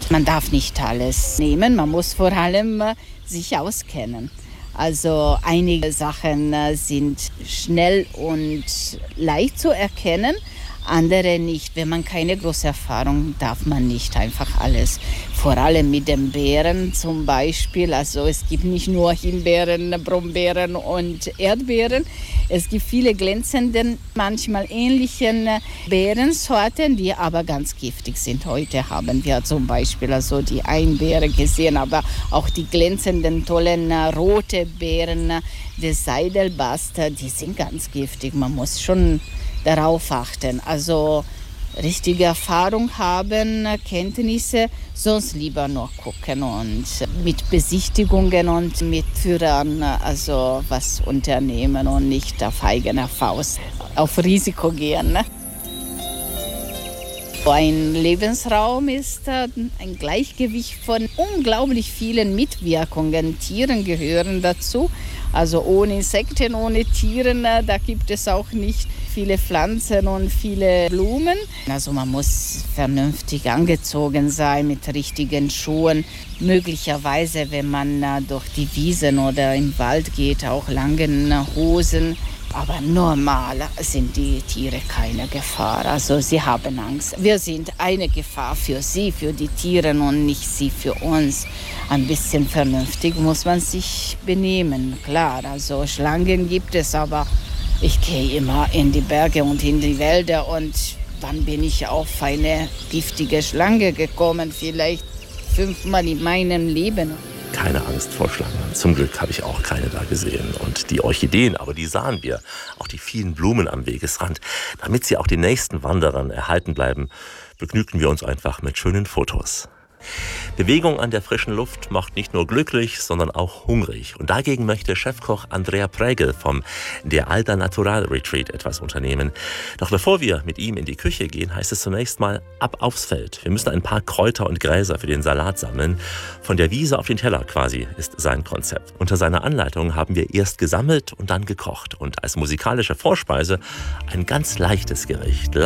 Man darf nicht alles nehmen, man muss vor allem sich auskennen. Also einige Sachen sind schnell und leicht zu erkennen, andere nicht. Wenn man keine große Erfahrung, darf man nicht einfach alles. Vor allem mit den Beeren zum Beispiel. Also es gibt nicht nur Himbeeren, Brombeeren und Erdbeeren. Es gibt viele glänzende, manchmal ähnlichen Beerensorten, die aber ganz giftig sind. Heute haben wir zum Beispiel also die Einbeere gesehen, aber auch die glänzenden, tollen rote Beeren des Seidelbaster, die sind ganz giftig. Man muss schon darauf achten. Also richtige Erfahrung haben, Kenntnisse, sonst lieber nur gucken und mit Besichtigungen und mit Führern also was unternehmen und nicht auf eigene Faust auf Risiko gehen. Ne? Ein Lebensraum ist ein Gleichgewicht von unglaublich vielen Mitwirkungen. Tieren gehören dazu. Also ohne Insekten, ohne Tieren, da gibt es auch nicht viele Pflanzen und viele Blumen. Also man muss vernünftig angezogen sein mit richtigen Schuhen. Möglicherweise, wenn man durch die Wiesen oder im Wald geht, auch langen Hosen. Aber normal sind die Tiere keine Gefahr. Also sie haben Angst. Wir sind eine Gefahr für sie, für die Tiere und nicht sie für uns. Ein bisschen vernünftig muss man sich benehmen. Klar, also Schlangen gibt es, aber ich gehe immer in die Berge und in die Wälder und dann bin ich auf eine giftige Schlange gekommen, vielleicht 5-mal in meinem Leben. Keine Angst vor Schlangen. Zum Glück habe ich auch keine da gesehen. Und die Orchideen, aber die sahen wir. Auch die vielen Blumen am Wegesrand. Damit sie auch den nächsten Wanderern erhalten bleiben, begnügten wir uns einfach mit schönen Fotos. Bewegung an der frischen Luft macht nicht nur glücklich, sondern auch hungrig. Und dagegen möchte Chefkoch Andrea Prägel vom Der Alda Natural Retreat etwas unternehmen. Doch bevor wir mit ihm in die Küche gehen, heißt es zunächst mal ab aufs Feld. Wir müssen ein paar Kräuter und Gräser für den Salat sammeln. Von der Wiese auf den Teller quasi ist sein Konzept. Unter seiner Anleitung haben wir erst gesammelt und dann gekocht. Und als musikalische Vorspeise ein ganz leichtes Gericht.